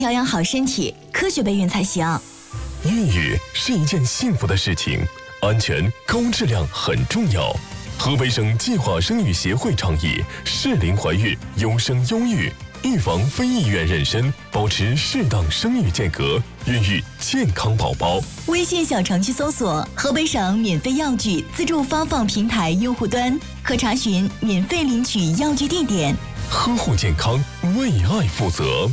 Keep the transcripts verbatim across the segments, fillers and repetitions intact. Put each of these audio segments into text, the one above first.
调养好身体，科学备孕才行。 孕育是一件幸福的事情，安全高质量很重要。河北省计划生育协会倡议适龄怀孕，优生优育，预防非意愿妊娠，保持适当生育间隔，孕育健康宝宝。 微信小程序搜索河北省免费药具自助发放平台用户端，可查询免费领取药具地点。 呵护健康，为爱负责。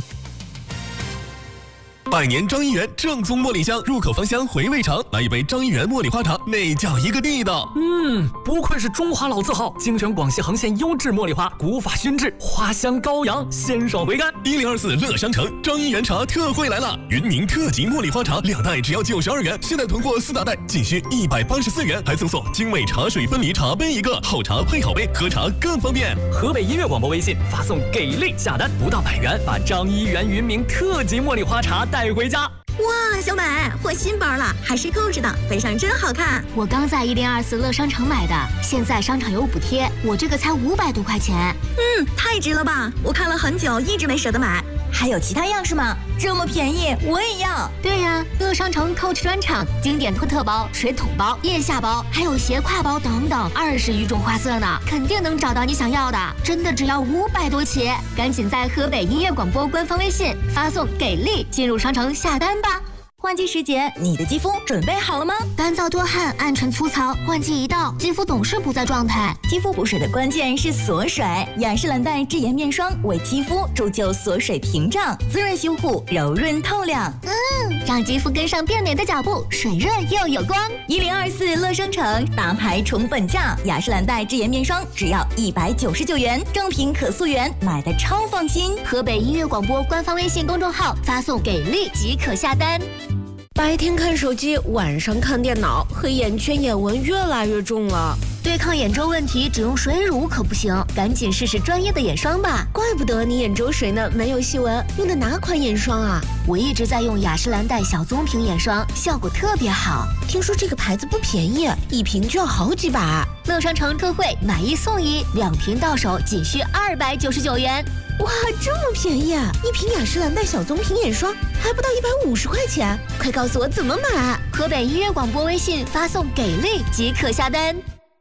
百年张一元正宗茉莉香，入口芳香，回味长。来一杯张一元茉莉花茶，那叫一个地道。 嗯，不愧是中华老字号，精选广西横县优质茉莉花，古法熏制，花香高扬，鲜爽回甘。 一零二四乐商城张一元茶特惠来了，云宁特级茉莉花茶两袋只要九十二元，现在囤货四大袋仅需一百八十四元，还赠送精美茶水分离茶杯一个，好茶配好杯，喝茶更方便。 河北音乐广播微信发送给力下单，不到百元，把张一元云明特级茉莉花茶带回家。 哇，小美，换新包了，还是扣着的，背上真好看。 我刚在一零二四乐商城买的，现在商场有补贴，我这个才五百多块钱。 嗯，太值了吧！我看了很久，一直没舍得买。 还有其他样式吗？这么便宜，我也要。 对呀，乐商城 Coach 专场，经典托特包、水桶包、腋下包，还有斜挎包等等，二十余种花色呢，肯定能找到你想要的。真的只要五百多起，赶紧在河北音乐广播官方微信发送给力，进入商城下单吧。 换季时节，你的肌肤准备好了吗？ 干燥多汗、暗沉粗糙，换季一到，肌肤总是不在状态。 肌肤补水的关键是锁水，雅诗兰黛智颜面霜为肌肤铸就锁水屏障，滋润修护，柔润透亮。 嗯，让肌肤跟上变美的脚步，水润又有光。 一零二四乐商城大牌重本价，雅诗兰黛智颜面霜只要一百九十九元，正品可溯源，买的超放心。 河北音乐广播官方微信公众号发送给力即可下单。 白天看手机，晚上看电脑，黑眼圈、眼纹越来越重了。 对抗眼周问题，只用水乳可不行，赶紧试试专业的眼霜吧。 怪不得你眼周水呢没有细纹，用的哪款眼霜啊？ 我一直在用雅诗兰黛小棕瓶眼霜，效果特别好。 听说这个牌子不便宜，一瓶就要好几百。 乐商城特惠，买一送一，两瓶到手仅需二百九十九元。 哇，这么便宜啊！一瓶雅诗兰黛小棕瓶眼霜还不到一百五十块钱，快告诉我怎么买！ 河北音乐广播微信发送给力即可下单。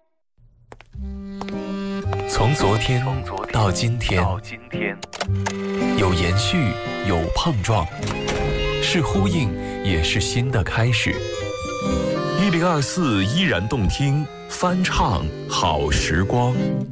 从昨天到今天，有延续，有碰撞，是呼应，也是新的开始。一零二四依然动听，翻唱好时光。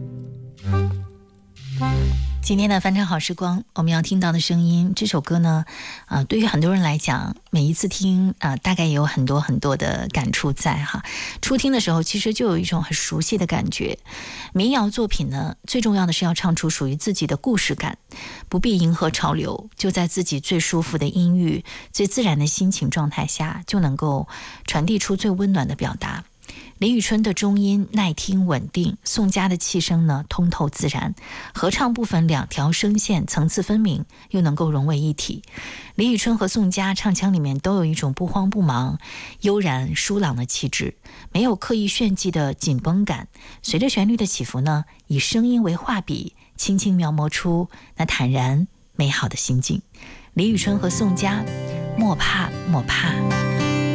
今天的翻唱好时光，我们要听到的声音，这首歌呢，啊、呃，对于很多人来讲，每一次听啊、呃，大概也有很多很多的感触在哈。初听的时候，其实就有一种很熟悉的感觉。民谣作品呢，最重要的是要唱出属于自己的故事感，不必迎合潮流，就在自己最舒服的音域、最自然的心情状态下，就能够传递出最温暖的表达。李宇春的中音耐听稳定，宋佳的气声呢通透自然，合唱部分两条声线层次分明，又能够融为一体。李宇春和宋佳唱腔里面都有一种不慌不忙、悠然舒朗的气质，没有刻意炫技的紧绷感。随着旋律的起伏呢，以声音为画笔，轻轻描摹出那坦然美好的心境。李宇春和宋佳，莫怕莫怕。